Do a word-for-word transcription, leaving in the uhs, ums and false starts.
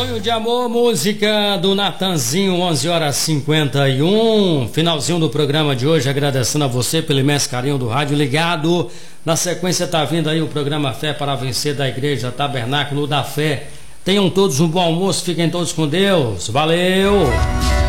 Sonho de Amor, música do Natanzinho, onze horas e cinquenta e um. Finalzinho do programa de hoje, agradecendo a você pelo imenso carinho do rádio ligado. Na sequência tá vindo aí o programa Fé para Vencer da Igreja Tabernáculo da Fé. Tenham todos um bom almoço, fiquem todos com Deus. Valeu!